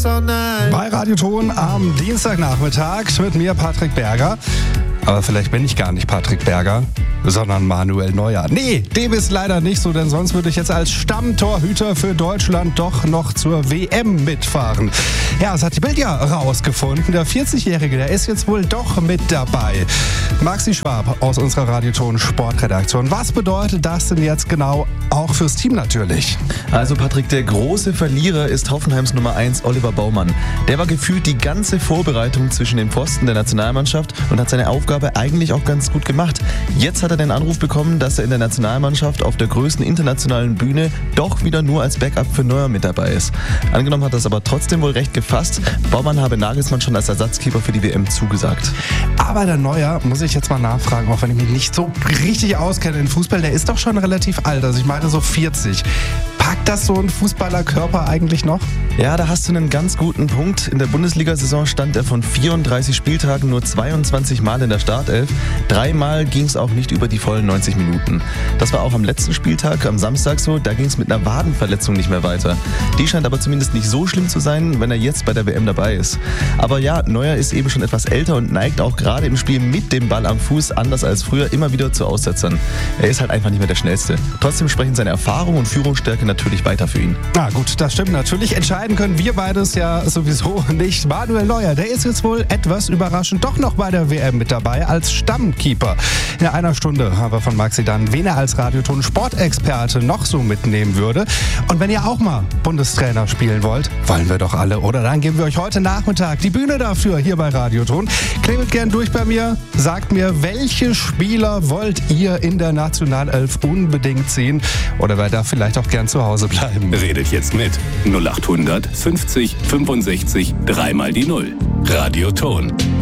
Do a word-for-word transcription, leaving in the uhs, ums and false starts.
Bei Radioton am Dienstagnachmittag mit mir, Patrick Berger. Aber vielleicht bin ich gar nicht Patrick Berger, sondern Manuel Neuer. Nee, dem ist leider nicht so, denn sonst würde ich jetzt als Stammtorhüter für Deutschland doch noch zur W M mitfahren. Ja, das hat die Bild ja rausgefunden. Der vierzigjährige, der ist jetzt wohl doch mit dabei. Maxi Schwab aus unserer Radioton Sportredaktion. Was bedeutet das denn jetzt genau auch fürs Team natürlich? Also Patrick, der große Verlierer ist Hoffenheims Nummer eins, Oliver Baumann. Der war gefühlt die ganze Vorbereitung zwischen den Pfosten der Nationalmannschaft und hat seine Aufgabe eigentlich auch ganz gut gemacht. Jetzt hat er den Anruf bekommen, dass er in der Nationalmannschaft auf der größten internationalen Bühne doch wieder nur als Backup für Neuer mit dabei ist. Angenommen hat er es aber trotzdem wohl recht gefasst. Baumann habe Nagelsmann schon als Ersatzkeeper für die W M zugesagt. Aber der Neuer, muss ich jetzt mal nachfragen, auch wenn ich mich nicht so richtig auskenne in Fußball, der ist doch schon relativ alt, also ich meine so vierzig. Packt das so ein Fußballerkörper eigentlich noch? Ja, da hast du einen ganz guten Punkt. In der Bundesliga-Saison stand er von vierunddreißig Spieltagen nur zweiundzwanzig Mal in der Startelf. Dreimal ging es auch nicht über die vollen neunzig Minuten. Das war auch am letzten Spieltag, am Samstag so, da ging es mit einer Wadenverletzung nicht mehr weiter. Die scheint aber zumindest nicht so schlimm zu sein, wenn er jetzt bei der W M dabei ist. Aber ja, Neuer ist eben schon etwas älter und neigt auch gerade im Spiel mit dem Ball am Fuß, anders als früher, immer wieder zu Aussetzern. Er ist halt einfach nicht mehr der Schnellste. Trotzdem sprechen seine Erfahrung und Führungsstärke natürlich weiter für ihn. Na gut, das stimmt natürlich. Entscheiden können wir beides ja sowieso nicht. Manuel Neuer, der ist jetzt wohl etwas überraschend doch noch bei der W M mit dabei als Stammkeeper. In einer Stunde haben wir von Maxi dann, wen er als Radioton Sportexperte noch so mitnehmen würde. Und wenn ihr auch mal Bundestrainer spielen wollt, wollen wir doch alle, oder? Dann geben wir euch heute Nachmittag die Bühne dafür hier bei Radioton. Klingelt gern durch bei mir, sagt mir, welche Spieler wollt ihr in der Nationalelf unbedingt sehen? Oder wer darf vielleicht auch gern zu Hause bleiben? Redet jetzt mit null acht hundert fünfzig fünfundsechzig dreimal die Null. Radioton.